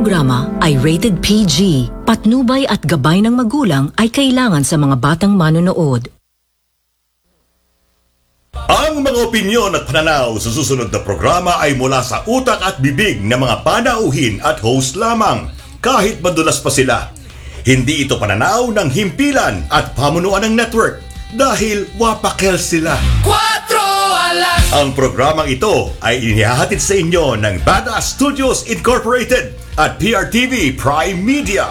programa ay rated PG. Patnubay at gabay ng magulang ay kailangan sa mga batang manonood. Ang mga opinyon at pananaw sa susunod na programa ay mula sa utak at bibig ng mga panauhin at host lamang, kahit madulas pa sila. Hindi ito pananaw ng himpilan at pamunuan ng network dahil wapakel sila. 4 alas! Ang programang ito ay inihahatid sa inyo ng Badass Studios Incorporated at PRTV Prime Media.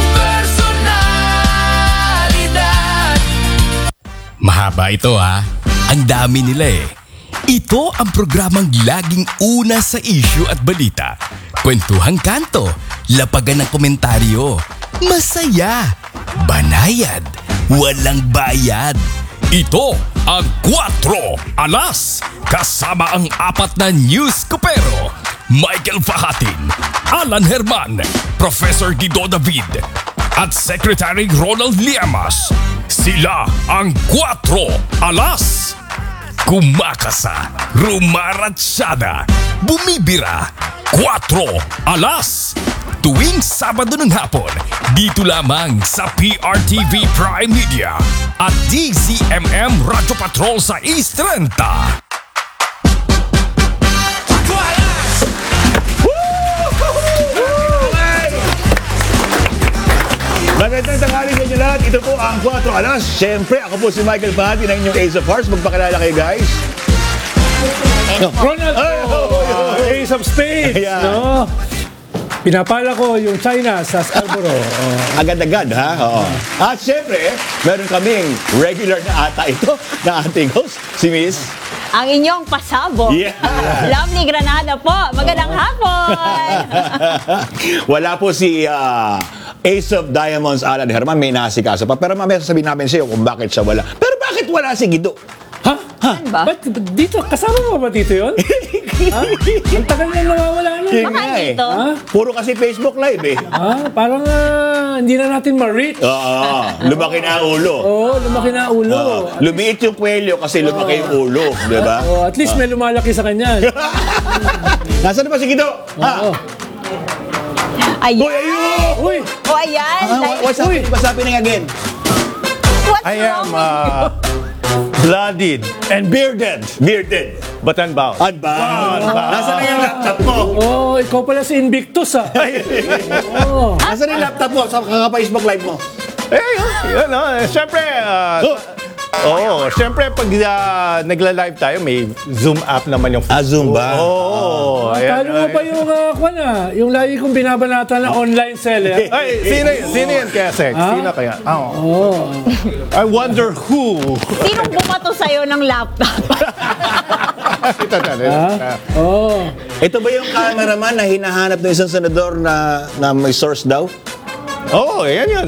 Personalidad. Mahaba ito ha. Ang dami nila eh. Ito ang programang laging una sa issue at balita. Kwentuhang kanto, lapagan ng komentaryo, masaya, banayad, walang bayad. Ito ang 4 Alas. Kasama ang 4 na news kopero. Michael Fahatin, Alan Herman, Professor Guido David, at Secretary Ronald Llamas. Sila ang 4 Alas. Kumakasa, rumaratsyada, bumibira, 4 Alas. Tuwing Sabado ng hapon, dito lamang sa PRTV Prime Media at DZMM Radio Patrol sa East 30. Magandang tanghali sa inyo lahat. Ito po ang 4 Alas. Siyempre, ako po si Michael Fahatin ng inyong Ace of Hearts. Magpakilala kayo, guys. Ronald, Ace of Spades, Ayan. no? Pinapala ko yung China sa Scarborough. Agad-agad, ha? Oo. At siyempre, meron kaming regular na ata ito na ating host, si Miss. Ang inyong pasabog. Yeah. Lovely Granada po. Magandang hapon. Wala po si Ace of Diamonds, Alan Herman. May nasikaso pa. Pero mamaya sasabihin namin sa iyo kung bakit siya wala. Pero bakit wala si Guido? Ha? Saan ba? Ba't dito? Kasama mo ba dito yun? Ha? Ang tagal na nawawala na. Yun Baka nga eh. dito. Ha? Puro kasi Facebook Live eh. Ha? Parang hindi na natin ma-reach. Oo, lumaki na ang ulo. Oo, lumaki na ang ulo. Lumiit yung kwelyo kasi lumaki yung ulo, di ba? Oh, at least may lumalaki sa kanya. Nasaan na ba si Guido? Ha? Oo. Uy, Ayan. ayun! Uy! O ayan. What's happening? What's happening again? What's I am wrong? blooded And bearded. Bearded. but unbound. Unbound. Nasaan na yung laptop mo? Oh, ikaw pala si Invictus ah. Oh. Nasaan yung laptop mo? Sa kaka-Facebook Live mo? Yun, siyempre, siyempre pag nagla-live tayo, may Zoom app naman yung Zoom ba? Oo. Kala mo pa yung yung lagi kong binabanata na online seller. Ay, sino yan kaya, Sex? Sino kaya? Oh. I wonder who. Sinong bumato sa'yo ng laptop? Ito na. Oh. Ito ba yung cameraman na hinahanap ng isang senador na may source daw? Oo, yan yun.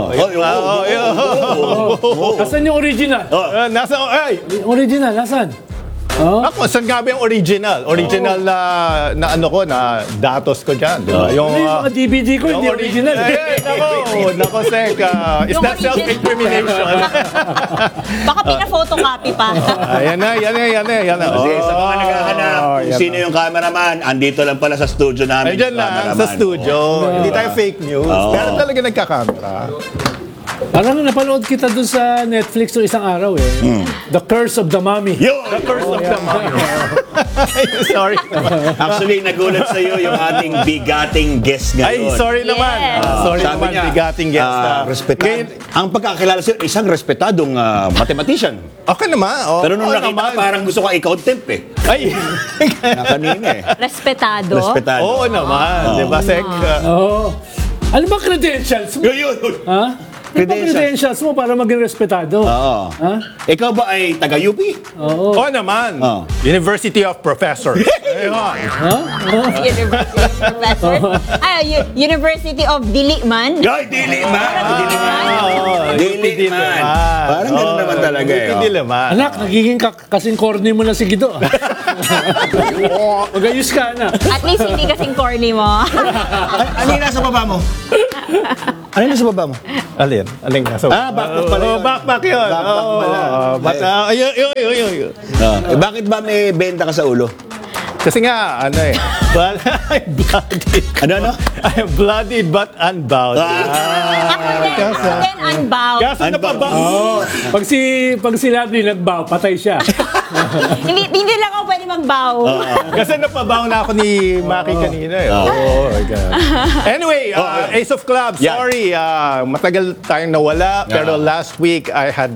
Nasaan yung original? Nasa, ay, Original, nasaan? Oh. ako, saan nga ba yung original? Original na ano ko, na datos ko dyan. Di ba? Yung mga DVD ko, hindi original. Nako, Sek. Is Yung that original. self-incrimination? Baka pina-photocopy pa. Yan na. Kasi sa mga naghahanap kung yan sino yung cameraman, andito lang pala sa studio namin. Ayun yung lang, cameraman. sa studio. Hindi tayo fake news. Pero talaga nagkakamera. Parang napanood kita dun sa Netflix ng isang araw eh. The Curse of the Mummy. Yo! The curse of the mommy. Sorry naman. Actually, nagulat sa iyo yung ating bigating guest Ay, ngayon. sorry naman. Yes. Sorry Sabi naman, niya, bigating guest. ang pagkakilala sa iyo, isang respetadong mathematician. Okay naman. Oh, Pero nung okay nakita naman. ka, parang gusto ka i-contempt eh. Ay. Na kanina eh. Respetado. Respetado. Oo naman. Di ba, Sek? Oh. Ano ba credentials mo? Yun. Ha? Ano ba credentials mo para maging respetado? Oo. Ha? Ikaw ba ay taga-UP? Oo naman. Oh. University of Professors. Ayun. University of Professor. University of Diliman. Ay, dili man. Dili man. Parang gano'n naman talaga eh. Hindi naman. Anak, nagiging kasing corny mo na si Guido. Magayos ka, anak. At least hindi kasing corny mo. Ano yung nasa baba mo? Ano yung nasa baba mo? Alin? Alin nga? So, Backpack pala yun. Backpack yun. Backpack pala. But, yun. Bakit ba may benta ka sa ulo? Kasi nga, ano eh, I'm bloodied. Ano? I'm bloodied but unbound. Ako din unbound. Kaso napabound. Pag si Lovely nag-bow, patay siya. Hindi lang ako pwede mag-bow. Kasi napabound na ako ni Maki kanina eh. Oh my God. Anyway, Ace of Clubs, Yeah. sorry, matagal tayong nawala. Pero last week, I had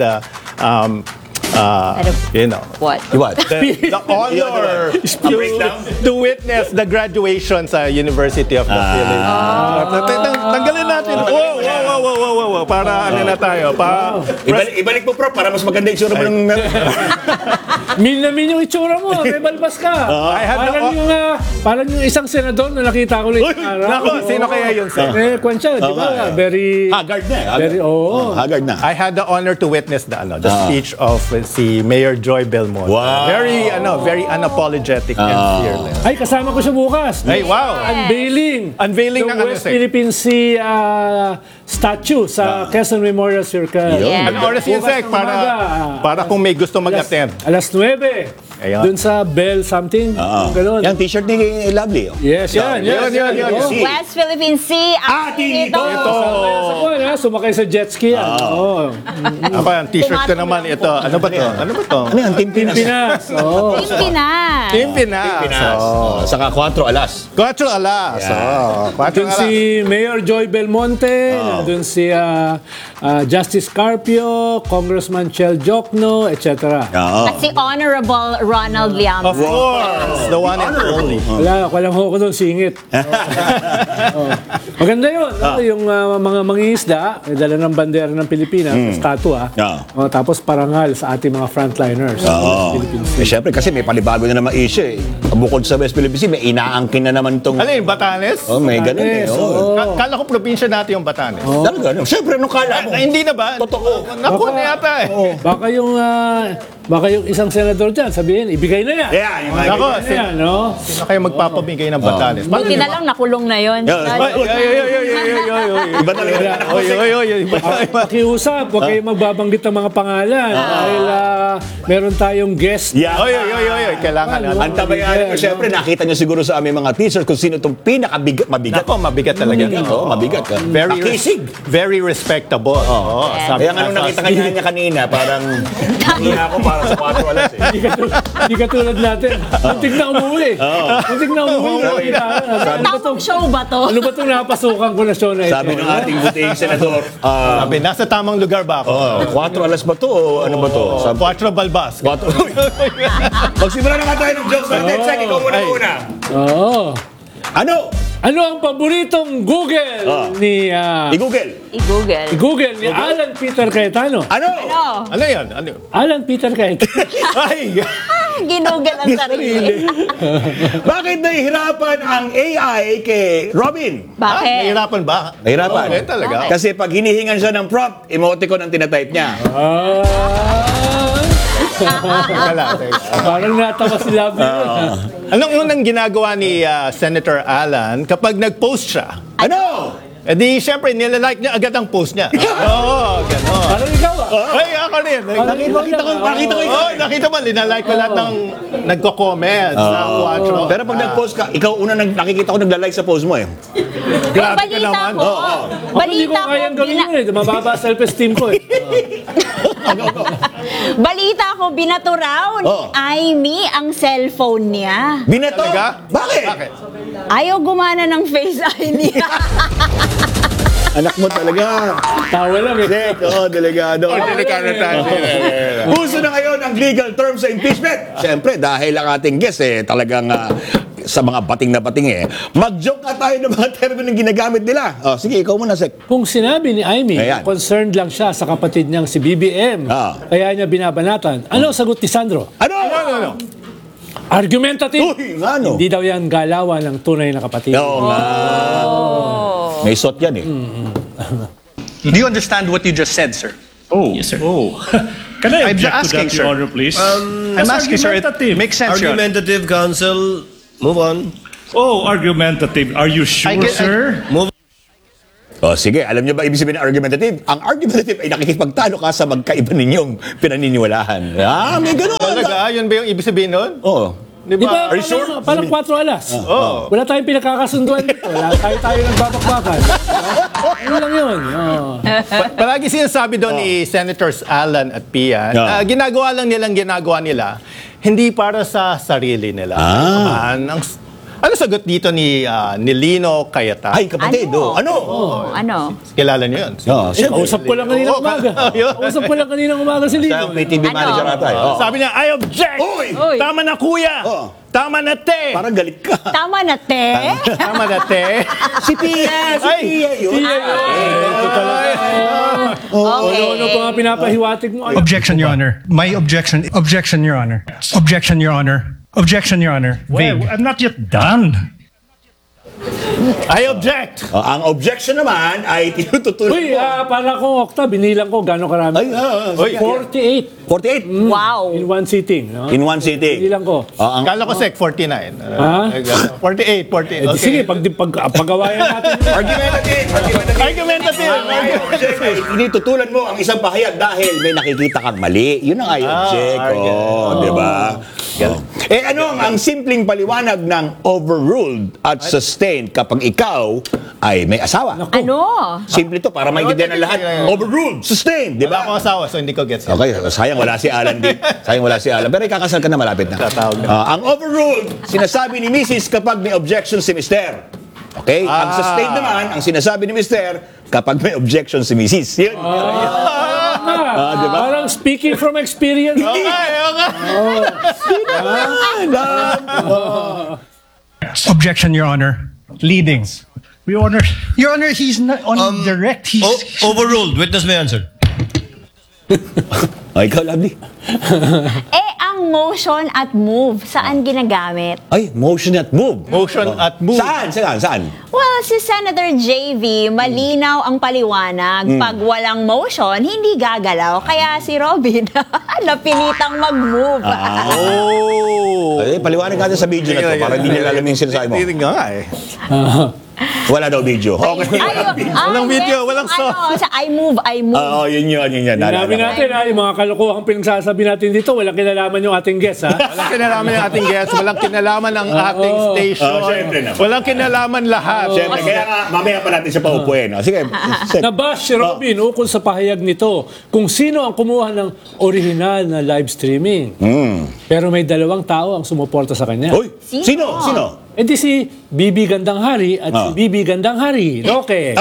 you know, What? What? the honor breakdown? to witness the graduation sa University of the Philippines. Tanggalin natin. Wow. Para ano na tayo. Ibalik mo, Prof, para mas maganda yung sura mo ng... Min na min yung itsura mo, may balbas ka. I had Parang yung isang senador na nakita ko lang araw. Nako, sino kaya yun, sir? Kwan siya, di ba? Very... Haggard na. Very, oo. Haggard na. I had the honor to witness the speech of si Mayor Joy Belmont. Wow. Very unapologetic and fearless. Ay, kasama ko siya bukas. Ay, wow. Yung Unveiling ng West Philippine Sea statue sa Quezon Memorial Circle. Yeah. Ano oras yun, Bukas Sek? ng umaga. Para kung may gusto mag-attend. Alas 9. Ayun. Doon sa Bell something. Ganun. Yung t-shirt ni Lovely. Oh. Yes, yan. Yun. West Philippine Sea. Ito. Sumakay sa jet ski. Oo. Ako, ang t-shirt ko naman ito. Ano ba to? Ano yan? Team Pinas. Pinas. Oo. Team Pinas. Team Pinas. Saka 4 alas. Cuatro alas. Doon si Mayor Joy Belmonte, doon si Justice Carpio, Congressman Chel Jokno, etc. At si Honorable Ronald Of Liam. course. The one and only. Walang ho ko doon, singit. Maganda yun. Yung mga mangingisda, may dala ng bandera ng Pilipinas, statua. Tapos parangal sa ating mga frontliners. Philippine Sea. Siyempre, kasi may palibago na naman issue eh. Bukod sa West Philippine Sea, may inaangkin na naman tong... Ano yun, Batanes? May ganun eh. Yes, Oh. oo. Kala ko probinsya natin yung Batanes. Talaga, no? Siyempre, nung kala mo. Hindi na ba? Totoo. Naku na yata eh. Baka yung isang senador dyan, sabihin, ibigay na yan. Yeah, yung mga Nako, Ibigay na yan, no? sino kayo magpapabigay ng Batanes? Buti na lang nakulong na yun. Iba talaga. Pakiusap, huwag kayong magbabanggit ng mga pangalan. Dahil meron tayong guest. Yeah. Kailangan natin. Ang tabayan ko, siyempre, nakita niyo siguro sa aming mga teachers kung sino itong mabigat. Nako, mabigat talaga. Mabigat. Kisig. Very respectable. Kaya nga nung nakita kanya niya kanina, parang kanina ako para sa 4 alas eh. Hindi katulad natin. Muntik na umuwi. Muntik na umuwi. Tamang show ba to? Ano ba itong napasukan ko na show na ito? Sabi ng ating buting senador, Sabi, nasa tamang lugar ba ako? 4 alas ba to o ano ba to? Cuatro Balbas. 4. Magsimula na nga tayo ng jokes natin. Sek, ikaw muna. Oo. Ano ang paboritong Google ni I-google. I-Google. Alan Peter Cayetano? Ano? Ano yan? Ano? Alan Peter Cayetano. Ay! Ginugol ang sarili. Bakit nahihirapan ang AI kay Robin? Bakit? Nahihirapan ba? Nahihirapan. Okay, talaga. Kasi pag hinihingan siya ng prompt, emoticon ang tinatype niya. Parang natawa si Lovely. Anong unang ginagawa ni Senator Alan kapag nag-post siya? Ano? Eh di, syempre, nilalike niya agad ang post niya. Oo, gano'n. Parang ikaw Ay, ako rin. Nakita ko ikaw. Oh, nakita mo, linalike ko lahat ng nagko-comment sa Cuatro. Pero pag nag-post ka, ikaw una nakikita ko nagla-like sa post mo eh. Grabe ka Balita naman. ko. Hindi ko Balita ko. kayang gawin yun eh. Mababa self-esteem ko eh. Balita ko, binato raw ni Amy ang cellphone niya. Binato? Talaga? Bakit? Ayaw gumana ng Face ID. Anak mo talaga. Tawa lang eh. Sek, delegado. Delikado tayo. Uso na ngayon ang legal terms sa impeachment. Siyempre, dahil ang ating guest talagang sa mga bating na bating Mag-joke nga tayo ng mga termino ginagamit nila. Sige, ikaw muna, Sek. Kung sinabi ni Amy, Ayan. concerned lang siya sa kapatid niyang si BBM, kaya niya binabanatan. Ano ang sagot ni Sandro? Ano? Argumentative. Uy, ano? Hindi daw yan galawan ng tunay na kapatid. Oo nga. May sot yan eh. Do you understand what you just said, sir? Oh, yes, sir. Oh. Can I I'm object asking, to that, sir. Your Honor, please? I'm asking, sir. It makes sense, Your Honor. Argumentative, counsel. Move on. Oh, argumentative. Are you sure, sir? Move. Sige, alam niyo ba ibig sabihin ng argumentative? Ang argumentative ay nakikipagtalo ka sa magkaiba ninyong pinaniniwalahan. May ganun. Talaga? Yun ba yung ibig sabihin nun? Oo. Di Di ba? ba? Are you sure? Parang 4 alas. Oo. Wala tayong pinagkakasunduan dito. Wala tayo nagbabakbakan. Ano lang yun? Palagi sinasabi doon ni Senators Alan at Pia, ginagawa lang nilang ginagawa nila, hindi para sa sarili nila. Ano sagot dito ni Lino Cayetano? Ay, kapatid. Ano? Ano? Kilala niyo yun? Kausap ko lang kanina umaga. Kausap ko lang kanina umaga si Siya Lino. may TV manager ata. Sabi niya, I object! Uy! Tama na kuya! Tama na te! Parang galit ka. Tama na, te. Tama na te! Si Pia! Si Ay! Pia yun. Ano pa nga pinapahiwatig mo? Ay, Objection, Your Honor. My objection. Objection, Your Honor. Objection, Your Honor. Objection, Your Honor. Well, I'm not yet done. I object! Ang objection naman ay tinututulan Uy, mo. para kong Okta, binilang ko gano'ng karami. 48. 48 Wow. in one sitting. No? In one city. Binilang ko. Kala ko sec 49. Ha? 48, 48. Okay. Sige, pagawayan natin. Argumentative. Argumentative! Tinitutulan mo ang isang pahayag dahil may nakikita kang mali. Yun ang I object. Di ba? Ano ang simpleng paliwanag ng overruled at sustained kapag ikaw ay may asawa? Ano? Simple to para maintindihan ng lahat. Overruled, sustained, di Wala ba? akong asawa, so hindi ko gets it. Okay, sayang wala si Alan din. Sayang wala si Alan. Pero ikakasal ka na malapit na. Tatawag na. Ang overruled, sinasabi ni Mrs. kapag may objection si Mr. Okay? Ang sustained naman, ang sinasabi ni Mr. kapag may objection si Mrs. Yun. Diba? Parang speaking from experience. Objection, Your Honor. Leading. Your Honor, he's not on direct. He's Overruled. Witness may answer. Ay, ikaw, lovely. Ang motion at move, saan ginagamit? Ay, motion at move. Motion at move. Saan? Well, si Senator JV, malinaw ang paliwanag. Pag walang motion, hindi gagalaw. Kaya si Robin, napilitang mag-move. Ay, paliwanag natin sa video na to para hindi nila alam yung sinasabi mo. Hindi nga eh. Wala daw video. Okay. Walang video, walang sound. Sa I move. Oo, yun. Sinabi natin, yung mga kalokohang pinagsasabi natin dito, walang kinalaman yung ating guest, ha? Walang kinalaman yung ating guest, walang kinalaman ang ating station. Siyempre naman. Walang kinalaman lahat. Siyempre, kaya nga, mamaya pa natin siya paupuin. Sige. Nabash si Robin ukol sa pahayag nito kung sino ang kumuha ng original na live streaming. Pero may 2 tao ang sumuporta sa kanya. Uy, sino? E di si Bibi Gandang Hari at si Bibi Gandang Hari. Okay.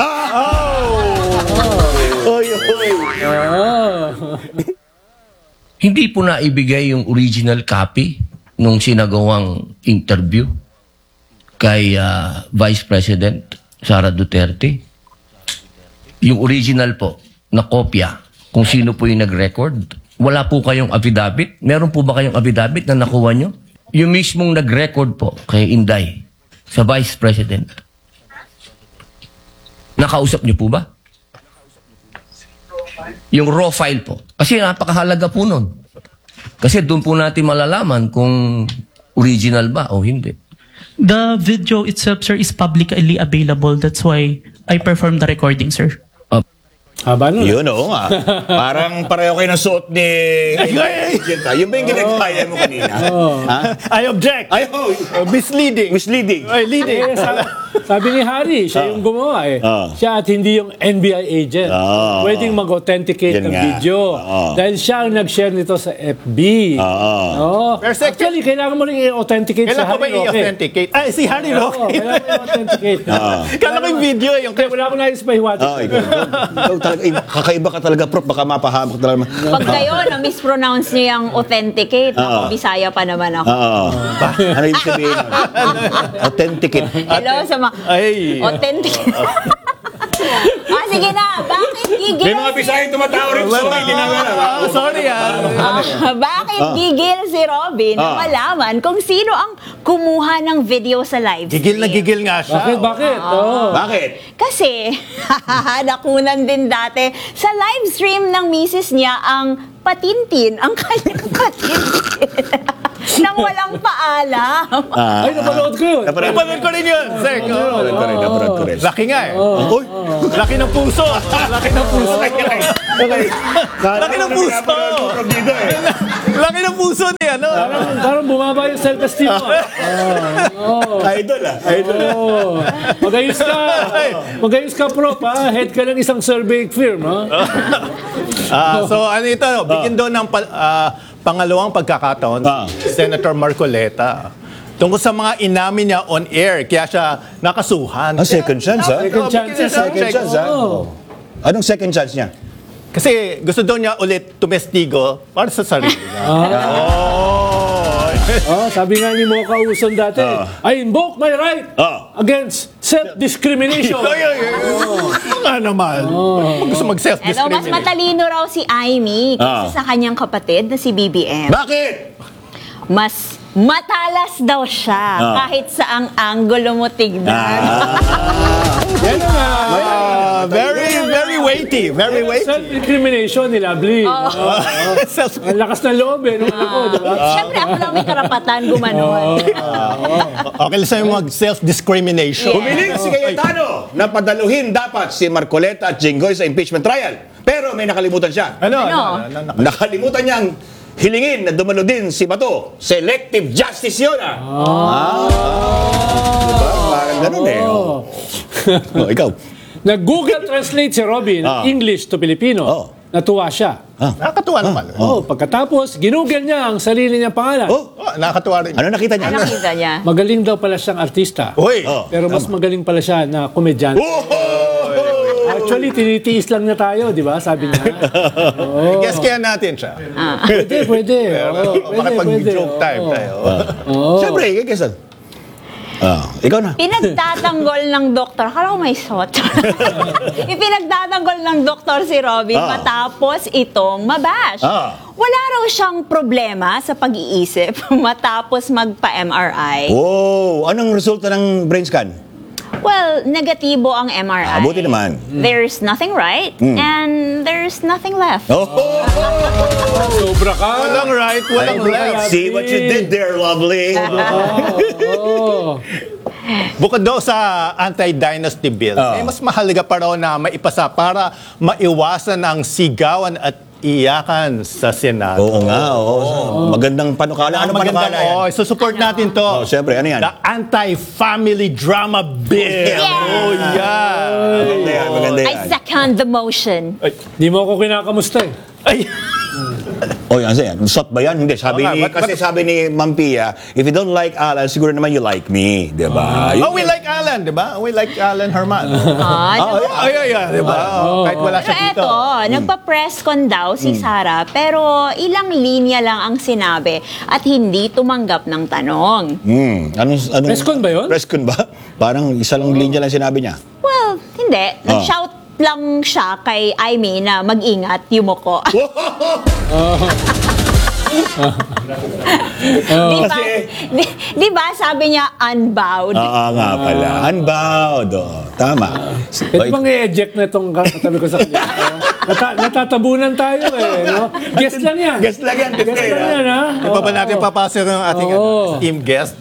Hindi po naibigay yung original copy nung sinagawang interview kay Vice President Sara Duterte. Yung original po na kopya kung sino po yung nag-record. Wala po kayong affidavit? Meron po ba kayong affidavit na nakuha nyo? Yung mismong nag-record po kay Inday sa Vice President. Nakausap niyo po ba? Yung raw file po. Kasi napakahalaga po nun. Kasi doon po natin malalaman kung original ba o hindi. The video itself, sir, is publicly available. That's why I performed the recording, sir. Haba nun. Yun, oo nga. Parang pareho kayo ng suot ni... Yun ba yung ginagaya mo kanina? I object. Misleading. Leading. Sabi ni Hari, siya yung gumawa eh. Siya at hindi yung NBI agent. Pwedeng mag-authenticate ng video. Dahil siya ang nag-share nito sa FB. Actually, kailangan mo rin i-authenticate sa Hari Roque. i-authenticate? Ay, si Hari Roque. Kailangan mo i-authenticate. Kala ko yung video yung... Wala ko nais pahiwatig. Kakaiba ka talaga, Prof. Baka mapahamak talaga. Pag kayo, na-mispronounce niyo yung authenticate, ako, Bisaya pa naman ako. Ano yung sabihin? Authenticate. Hello sa mga... Authenticate. Sige na, bakit gigil? May mga Bisaya tumatawa rin. Sorry bakit gigil si Robin na malaman kung sino ang kumuha ng video sa live stream? Gigil na gigil nga siya. Bakit? Bakit? Kasi, nakunan din dati sa live stream ng misis niya ang patintin, ang kanyang patintin. Nang walang paalam. Ay, napanood ko yun. Napanood ko rin yun, sir. Napanood ko rin. Laki nga eh. Laki ng puso. Laki ng puso. Okay. Laki ng puso. Laki ng puso ni ano. Parang bumaba yung self-esteem mo. Idol Idol. Magayos ka. Magayos ka, Prof. Head ka ng isang survey firm. So ano ito, bigyan doon ng pangalawang pagkakataon, Senator Marcoleta. Tungkol sa mga inamin niya on air, kaya siya nakasuhan. Second chance, ha? Second chance, ha? Anong second chance niya? Kasi gusto daw niya ulit tumestigo para sa sarili niya. Sabi nga ni Mocha Uson dati, I invoke my right against self-discrimination. Nga naman. Gusto Mas mag-self-discriminate. matalino raw si Aimee kaysa sa kanyang kapatid na si BBM. Bakit? Mas matalas daw siya kahit saang anggulo mo tignan. Yan nga. Very weighty. Very weighty. Self-incrimination ni Lovely. Ang lakas ng loob nung ako, di ba? Siyempre, ako lang may karapatan gumanon. Okay lang sa'yo mag-self-discrimination. Humiling si Cayetano na padaluhin dapat si Marcoleta at Jinggoy sa impeachment trial. Pero may nakalimutan siya. Ano? Nakalimutan niyang hilingin na dumalo din si Bato. Selective justice yun, Diba? Parang ganun ikaw. Nag-Google Translate si Robin English to Filipino. Natuwa siya. Nakakatuwa naman. Pagkatapos, ginugol niya ang sarili niyang pangalan. Nakakatuwa rin. Ano nakita niya? Ano nakita niya? Magaling daw pala siyang artista. Pero mas magaling pala siya na komedyante. Actually, tinitiis lang na tayo, di ba? Sabi niya. Guess kaya natin siya. Pwede. Makipag-joke time tayo. Siyempre, kaya ikaw na. Pinagtatanggol ng doktor. Akala ko may shot. Ipinagtatanggol ng doktor si Robin matapos itong mabash. Wala raw siyang problema sa pag-iisip matapos magpa-MRI. Anong resulta ng brain scan? Well, negatibo ang MRI. Buti naman. There's nothing right and there's nothing left. Sobra ka. Walang right, walang left. See what you did there, Lovely. Bukod daw sa anti-dynasty bill, mas mahalaga pa raw na maipasa para maiwasan ang sigawan at iyakan sa Senado. Oo nga, magandang panukala. Ano panukala yan? Support natin to. Siyempre, ano yan? The anti-family drama bill. Maganda yan. I second the motion. Di mo ako kinakamusta eh. Yan. Shot ba yan? Hindi. Kasi sabi ni Ma'am Pia, if you don't like Alan, siguro naman you like me. Diba? We like Alan, diba? We like Alan Herman. Diba? Kahit wala siya Pero dito. eto, nagpa-press con daw si Sara, pero ilang linya lang ang sinabi at hindi tumanggap ng tanong. Press con ba yun? Press con ba? Parang isa lang linya lang sinabi niya. Well, hindi. Nag-shout lang siya kay Aimee na mag-ingat, yumuko. Di ba sabi niya unbowed? Nga pala. Unbowed. Tama. Pwede bang i-eject na itong katabi ko sa kanya? Natatabunan tayo no? Guest lang yan. Guest lang yan. Di ba natin papasok yung ating team guest?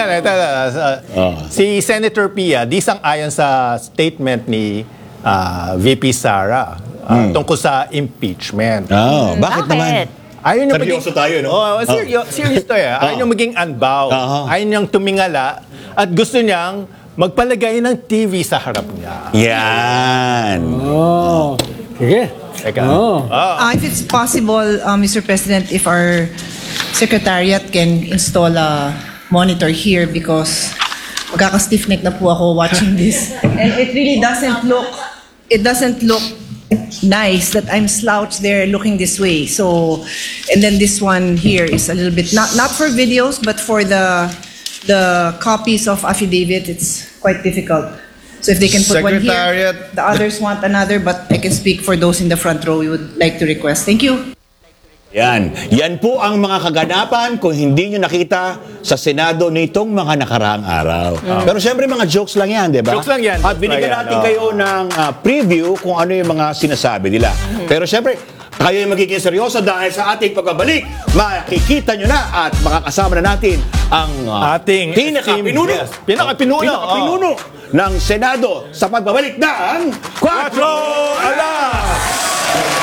Si Senator Pia, di sang-ayon sa statement ni VP Sara tungkol sa impeachment. Bakit naman? Ayaw niyo seryoso tayo, no? Serious to Ayaw niyo maging unbound. Ayaw niyang tumingala at gusto niyang magpalagay ng TV sa harap niya. Yan. Sige. If it's possible, Mr. President, if our secretariat can install a monitor here because magkaka-stiff neck na po ako watching this. And it really doesn't look nice that I'm slouched there looking this way. So, and then this one here is a little bit, not for videos, but for the copies of affidavit, it's quite difficult. So if they can put one here, the others want another, but I can speak for those in the front row we would like to request. Thank you. Yan po ang mga kaganapan kung hindi nyo nakita sa Senado nitong mga nakaraang araw. Pero siyempre mga jokes lang yan, di ba? Jokes lang yan. At binigyan natin kayo ng preview kung ano yung mga sinasabi nila. Pero siyempre, kayo yung magiging seryoso dahil sa ating pagbabalik, makikita nyo na at makakasama na natin ang Ating pinaka-pinuno. yes, pinaka-pinuno. Pinaka-pinuno ng Senado sa pagbabalik ng 4 Alas!